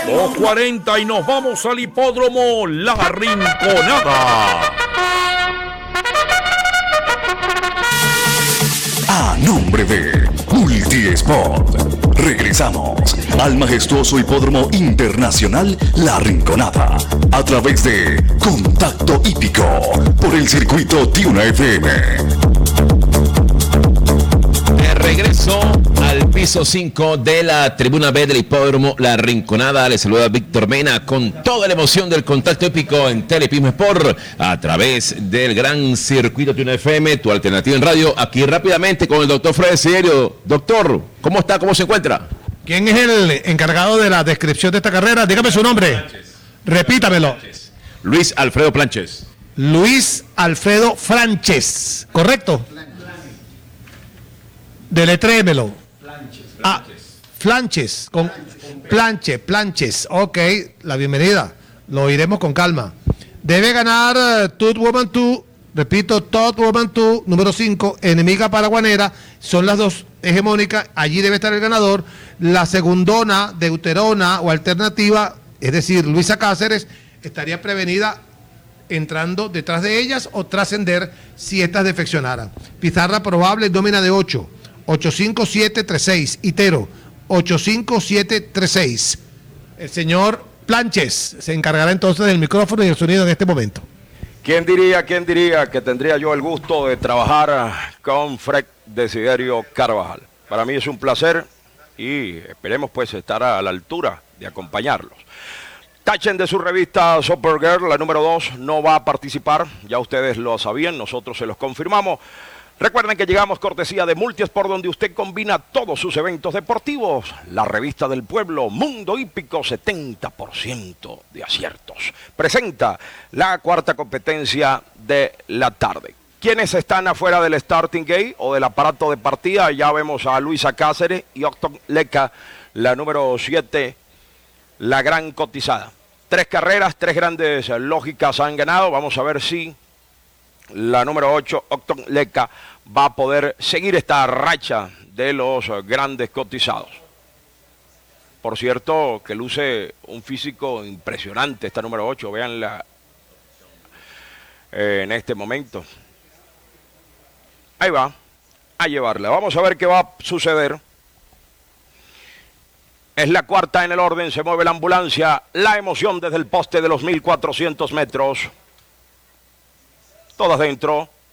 2:40 y nos vamos al hipódromo La Rinconada. A nombre de Multisport, regresamos al majestuoso hipódromo internacional La Rinconada a través de Contacto Hípico por el circuito Tiuna FM. De regreso al piso 5 de la tribuna B del hipódromo La Rinconada. Les saluda Víctor Mena con toda la emoción del Contacto Hípico en Telepismo Sport a través del gran circuito Tiuna FM, tu alternativa en radio. Aquí rápidamente con el doctor Fred Siderio. Doctor, ¿cómo está? ¿Cómo se encuentra? ¿Quién es el encargado de la descripción de esta carrera? Dígame su nombre. Planches. Repítamelo. Planches. Luis Alfredo Planches. Luis Alfredo Franches, ¿correcto? Deletrémelo. Planches, con Planches. Ok, la bienvenida. Lo oiremos con calma. Debe ganar Todd Woman 2, repito, Todd Woman 2, número 5, Enemiga Paraguanera. Son las dos hegemónicas, allí debe estar el ganador. La segundona, deuterona o alternativa, es decir, Luisa Cáceres, estaría prevenida entrando detrás de ellas o trascender si estas defeccionaran. Pizarra probable, nómina de 8. 85736, Itero, 85736. El señor Planches se encargará entonces del micrófono y el sonido en este momento. ¿Quién diría que tendría yo el gusto de trabajar con Fred Desiderio Carvajal? Para mí es un placer y esperemos pues estar a la altura de acompañarlos. Tachen de su revista Supergirl, la número 2 no va a participar, ya ustedes lo sabían, nosotros se los confirmamos. Recuerden que llegamos cortesía de Multisport, donde usted combina todos sus eventos deportivos. La revista del pueblo, Mundo Hípico, 70% de aciertos. Presenta la cuarta competencia de la tarde. ¿Quiénes están afuera del starting gate o del aparato de partida? Ya vemos a Luisa Cáceres y Octon Leca, la número 7, la gran cotizada. 3 carreras, 3 grandes lógicas han ganado. Vamos a ver si la número 8, Octon Leca, va a poder seguir esta racha de los grandes cotizados. Por cierto, que luce un físico impresionante esta número 8, véanla en este momento. Ahí va, a llevarla. Vamos a ver qué va a suceder. Es la cuarta en el orden, se mueve la ambulancia, la emoción desde el poste de los 1400 metros. Todas dentro,